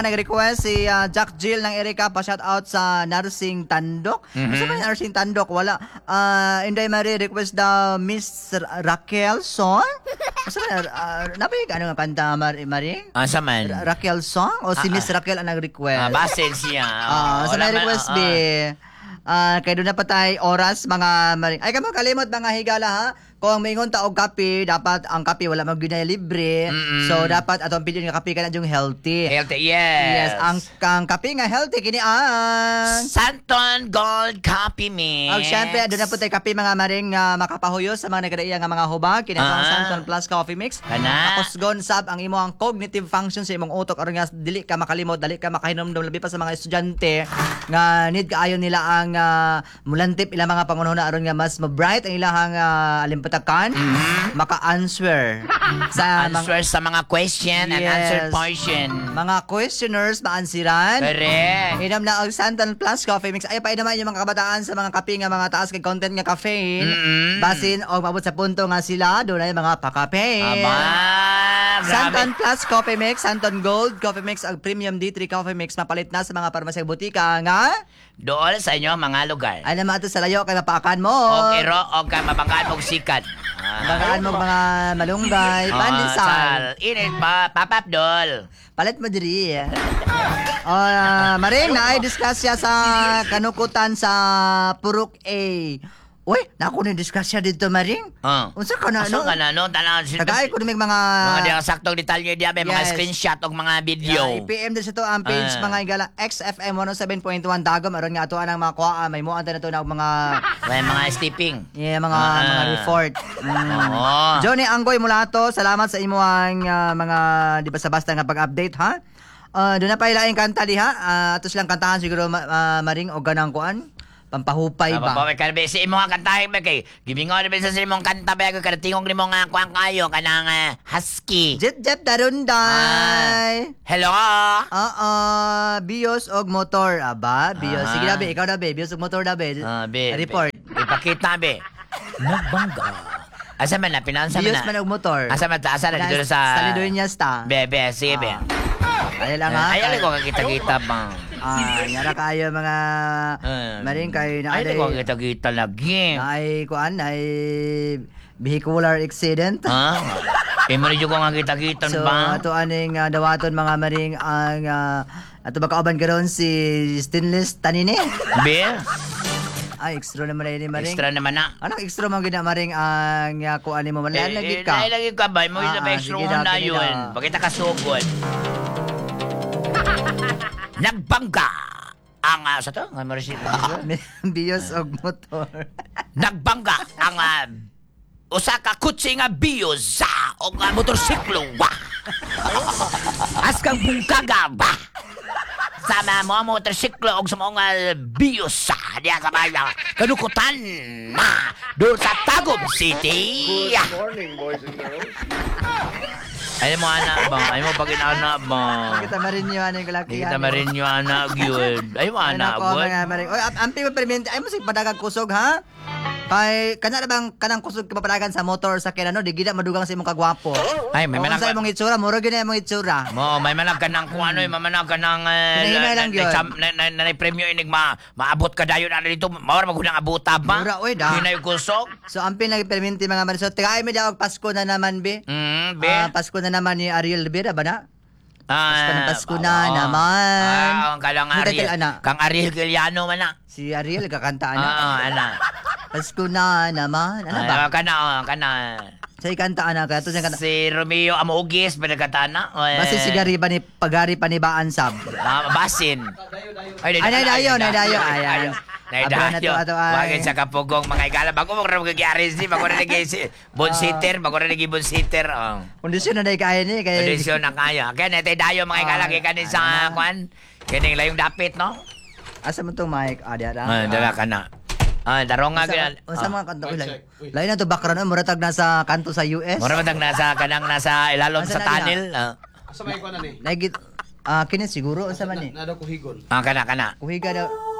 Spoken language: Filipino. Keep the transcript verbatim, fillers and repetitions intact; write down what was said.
Nag-request si uh, Jack Jill ng Erika pa shout out sa Nursing Tandok. Mm-hmm. Ano ba yung Nursing Tandok? Wala. Uh, Inday Marie request daw Miss Raquel Song. Ano ba uh, napay ano nga kanta Marie? Marie? Ah, sa man? Ra- Raquel Song o si Ah, Miss ah. Raquel ang nag-request? Ah, basin siya. Ah, Oh, sa may request man, be. ah, Ah, kay doon na pa tayo oras mga Marie. Ay kamo kalimot mga higala ha. Kung may ngon taog kape, dapat ang kape wala maggunay libre. Mm-mm. So dapat atong pili nga kape kana yung healthy. Healthy, yes. Yes, ang ang kape nga healthy kini ang Santon Gold Coffee Mix. Og syempre doon na po tayo kape mga maring nga makapahuyo sa mga nagdaiya nga mga hubag kini ang Ah. Santon Plus Coffee Mix. Kana. Tapos gon sab ang imo ang cognitive function sa imong utok aron nga dili ka makalimot, dali ka makahinomdom labi pa sa mga estudyante nga need kaayo nila ang uh, mulantip ilang mga pangunahuna aron nga mas ma-bright ang ilang uh, alimpatakan, mm-hmm. maka-answer sa Answer sa mga question and Yes. answer portion. mga questioners maansiran. Correct. Inom na og Santon Plus Coffee Mix. Ay pa inaman yung mga kabataan sa mga kape nga mga taas kay content nga caffeine. Mm-mm. Basin og mabot sa punto nga sila doon ay mga pa-cafe. Aba, Santon grabe. Plus Coffee Mix, Santon Gold Coffee Mix, ag Premium D three Coffee Mix mapalit na sa mga parmasya butika nga. Doon sa inyo mga lugar. Ay naman ato sa layo kay mapaakan mo. O ero o ka mabagaan mong sikat. Bagaan mo mga malunggay, Ah, pandesal. sal. Init pa, papapdol. Palit mo diri. Oh, Maring na ay diskusya sa kanukutan sa Purok A. Uy, naku ni diskusya dito Maring. Ah. Unsa ka na Aso no? ka na, no? Tanaw, Tagay ko dumig mga mga diang saktong detalye diya, may mga Yes. screenshot o mga video. Yeah, i-P M din sa to ang page Ah. mga igala X F M one oh seven point one Dagom aron nga ato ang mga kuha may mo anta na to na og mga May mga stepping. yeah, mga Ah. mga report. Mm. Oo. Johnny Anggoy Mulato, salamat sa imo ang ah, mga di basta-basta nga pag-update ha. Uh, doon na pa ilaing kanta diha. Uh, atos lang kantahan siguro ma- ah, Maring o ganang kuan. Pampahupay ba? Pabaway ka ba si imo nga kantahin ba kay gibingo na ba sa imong kanta ba kay karatingog nimo nga kuan kayo kanang uh, husky. Jet Jet Darunday. Hello. Oo, bios og motor aba, bios. Ah. Sige na be, ikaw na be, bios og motor na be. Ah, be. Report. Be. Ipakita be. Nagbangga. Asa man na pinansa man Bios na. man og motor. Asa man ta asa na dito sa Sa Lidoñas ta. Be be sige be. Ay lang ha. Ay ko kakita-kita bang. Ah, yara kayo mga Ah. Maring kayo na Ay ko kakita-kita lagi. na ay kuan ay vehicular accident. Ha? Imo ni ko nga kita-kita So ba? ato aning uh, dawaton mga Maring ang uh, ato ba kauban karon si Stainless Tanini. Be. Ay extra naman na ini Maring. Extra naman na. Anong extra man gina Maring ang uh, kuan nimo man lagi ka. Eh, lagi ka ba? Mo Ah, ila ah, ba extra sige mo na, na sige yun. na. Bakit ka sugod? Nagbangga ang uh, sa to? Nga mo receipt. Bios og motor. Nagbangga ang uh, usa ka kutsi nga bios sa og uh, motorsiklo. Wah! Askang bungkaga ba? Sa mga mga motorsiklo og sa mga bios sa diya sa mga kanukutan na doon sa Tagum City. Good morning, boys and girls. Ay mo anak ba? Ay mo pagin anak ba? Kita marin yo aning Di kalakihan. kita marin yung anak yun. Ay mo anak ko ba? mga Maring. Oy, ampi mo permente ay mo sig padagang kusog ha. Kay kana na bang kanang kusog ka papadagan sa motor sa kinano di gida madugang sa imong kagwapo. Ay may Kung manag sa imong itsura, mura gyud na imong itsura. mo, may manag ka ng kung ano, may manag ka ng Hinahinay lang yun. na na na premyo inig ma maabot ka dayon ano dito. Mawar magunang abuta ba? Mura, oy, da. Hinay kusog. So ampi nang permente mga Maring. So tigay mi daw og Pasko na naman be. Mm, be. Ah, Pasko na naman ni Ariel Rivera ba na? Ah, Pasko na Pasko na oo. naman. Ah, ang kalang Hindi Ariel. kay anak. Kang Ariel Giliano man na. Si Ariel kakanta Ah, na. ah, ana. Pasko na naman. Ano ba? Ah, kana, oh, kana. Sa ikanta ana ka to sa kanta. Si Romeo Amugis, pinagkatana. Basta si Gari pa ni pagari pa ni Baan Sab. Ah, basin. Ay, Ay, nay dayo, nay dayo. Ayan. Nay Abra na to, dayo. ato ay. Wagin sa kapugong mga igala. Bago mo karang magyari si, bago na nagi si bonsitter, bago na nagi bonsitter. Oh. Kondisyon na dahil kaya ni. Kaya, Kondisyon na kaya. Kaya natay dayo mga igala, kaya kanin sa kwan. Kining layong dapit, no? asa mo itong mic? Ah, diya lang. Ah, dala ka na. Ah, darong nga ganyan. Unsa mga kanto? Uy, layo. Layo na to background. Muratag nasa kanto sa U S. Mura matag nasa kanang nasa ilalom Asa sa na tunnel. Ah, Asa may ko na ni? Naigit. Ah, kini siguro. Unsa man ni? Nado ko higon. ah, kana, kana. Kuhiga daw.